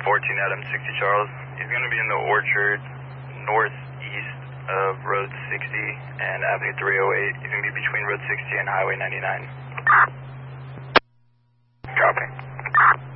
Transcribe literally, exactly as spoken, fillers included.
fourteen Adam, sixty Charles. He's going to be in the orchard northeast of Road sixty and Avenue three oh eight. He's going to be between Road sixty and Highway ninety-nine. Copy.